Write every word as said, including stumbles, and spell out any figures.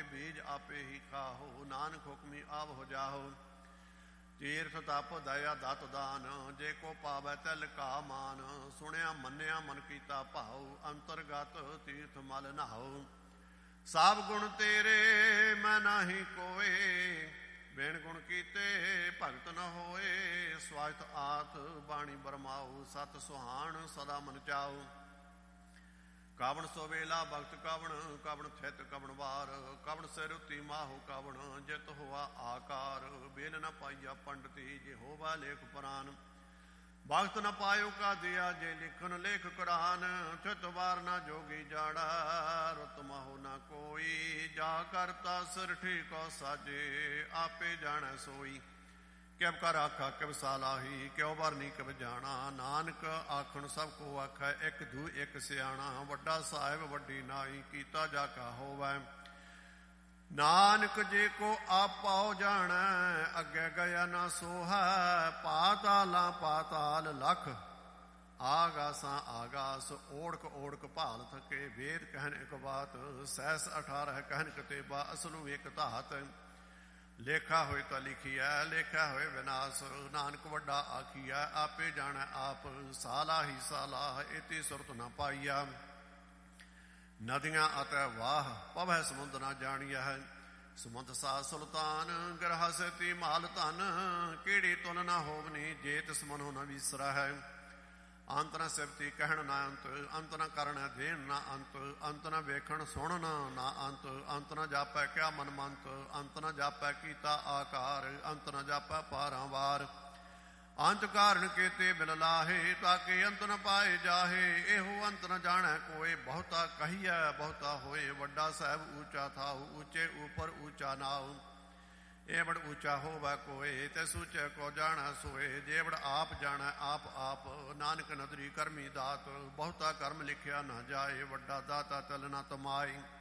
ਬੀਜ ਆਪੇ ਹੀ ਖਾਹੋ। ਨਾਨਕ ਹੁਕਮੀ ਆਵ ਹੋ ਜਾਹੋ। ਤੀਰਥ ਤਪ ਦਇਆ ਦਤ ਦਾਨ ਜੇ ਕੋ ਪਾਵੈ ਤਿਲ ਕਾ ਮਾਨ। ਸੁਣਿਆ ਮੰਨਿਆ ਮਨ ਕੀਤਾ ਭਾਉ ਅੰਤਰਗਤ ਤੀਰਥ ਮਲ ਨਹਾਉ। ਸਭ ਗੁਣ ਤੇਰੇ ਮੈਂ ਨਾਹੀ ਕੋਏ ਬਿਨ ਗੁਣ ਕੀਤੇ ਭਗਤ ਨ ਹੋਏ। ਸਵਾਇਤ ਆਤ ਬਾਣੀ ਬਰਮਾਉ ਸਤ ਸੁਹਾਣ ਸਦਾ ਮਨ ਚਾਉ। ਕਾਵਣ ਸੋ ਵੇਲਾ ਭਗਤ ਕਾਵਣ ਕਾਵਣ ਥਿਤ ਕਵਣ ਵਾਰ। ਕਵਣ ਸਿਰੁਤੀ ਮਾਹੂ ਕਵਣ ਜਿਤ ਹੋਆ ਆਕਾਰ। ਬੇਲ ਨ ਪਾਈਆ ਪੰਡਤੀ ਜੇ ਹੋਵਾ ਲੇਖ ਪੁਰਾਨ। ਭਗਤ ਨ ਪਾਇਓ ਕਾ ਦਿਆ ਜੇ ਲਿਖਨ ਲੇਖ ਕੁਰਾਨ। ਥਿਤ ਵਾਰ ਨਾ ਜੋਗੀ ਜਾੜਾ ਰੁਤ ਮਾਹੋ ਨਾ ਕੋਈ। ਜਾ ਕਰਤਾ ਸਿਰ ਠੀਕੋ ਸਾਜੇ ਆਪੇ ਜਾਣੈ ਸੋਈ। ਕਿਵ ਕਰ ਆਖਾ ਕਿਵ ਸਾਲਾਹੀ ਕਿਉ ਵਰਨੀ ਕਿਵ ਜਾਣਾ। ਨਾਨਕ ਆਖਣ ਸਭ ਕੋ ਆਖੈ ਇੱਕ ਦੂ ਇੱਕ ਸਿਆਣਾ। ਵੱਡਾ ਸਾਹਿਬ ਵੱਡੀ ਨਾਈ ਕੀਤਾ ਜਾ ਕਾ ਹੋਵੈ। ਨਾਨਕ ਜੇ ਕੋ ਆਪਾਉ ਜਾਣੈ ਅੱਗੇ ਗਿਆ ਨਾ ਸੋਹੈ। ਪਾਤਾਲਾਂ ਪਾਤਾਲ ਲਖ ਆਗਾਸਾਂ ਆਗਾਸ। ਓੜਕ ਓੜਕ ਭਾਲ ਥਕੇ ਵੇਦ ਕਹਿਨ ਇੱਕ ਬਾਤ। ਸੈਸ ਅਠਾਰਹ ਕਹਿਨ ਕਤੇਬਾ ਅਸਲੂ ਇੱਕ ਧਾਤ। ਲੇਖਾ ਹੋਏ ਤਾਂ ਲਿਖੀਐ ਲੇਖਾ ਹੋਏ ਵਿਨਾਸ਼। ਨਾਨਕ ਵੱਡਾ ਆਖੀਐ ਆਪੇ ਜਾਣੈ ਆਪ। ਸਾਲਾ ਹੀ ਸਾਲਾ ਇਤੀ ਸੁਰਤ ਨ ਪਾਈਆ। ਨਦੀਆਂ ਅਤੇ ਵਾਹ ਪਵੈ ਸਮੁੰਦ ਨਾ ਜਾਣੀਆ ਹੈ। ਸਮੁੰਦ ਸਾ ਸੁਲਤਾਨ ਗ੍ਰਹ ਸਤੀ ਮਾਲ ਧਨ। ਕਿਹੜੀ ਤੁਲ ਨਾ ਹੋਵਨੀ ਜੇ ਤਿਸ ਮਨੋ ਨ ਵਿਸਰਾ ਹੈ। ਅੰਤ ਨ ਸਿਫਤੀ ਕਹਿਣ ਨਾ ਅੰਤ ਅੰਤ ਨ ਕਰਨ ਦੇਣ ਨਾ ਅੰਤ। ਅੰਤ ਨ ਵੇਖਣ ਸੁਣਨ ਨਾ ਅੰਤ। ਅੰਤ ਨ ਜਾਪੈ ਕਿਆ ਮਨ ਮੰਤ। ਅੰਤ ਨ ਜਾਪੈ ਕੀਤਾ ਆਕਾਰ। ਅੰਤ ਨ ਜਾਪੈ ਪਾਰਾਵਾਰ। ਅੰਤ ਕਾਰਨ ਕੇਤੇ ਬਿਲ ਲਾਹੇ ਤਾਕੇ ਅੰਤ ਨ ਪਾਏ ਜਾਹੇ। ਇਹੋ ਅੰਤ ਨ ਜਾਣੈ ਕੋਏ ਬਹੁਤਾ ਕਹੀਐ ਬਹੁਤਾ ਹੋਏ। ਵੱਡਾ ਸਾਹਿਬ ਊਚਾ ਥਾਉ ਊਚੇ ਉਪਰ ਊਚਾ ਨਾਉ। ਇਹ ਬੜ ਊਚਾ ਹੋਵੈ ਕੋਏ ਤੇ ਸੂਚੈ ਕੋ ਜਾਣੈ ਸੋਏ। ਜੇ ਬੜ ਆਪ ਜਾਣੈ ਆਪ ਆਪ ਨਾਨਕ ਨਦਰੀ ਕਰਮੀ ਦਾਤ। ਬਹੁਤਾ ਕਰਮ ਲਿਖਿਆ ਨਾ ਜਾਏ ਵੱਡਾ ਦਾਤਾ ਤਲ ਨਾ ਤਮਾਈ।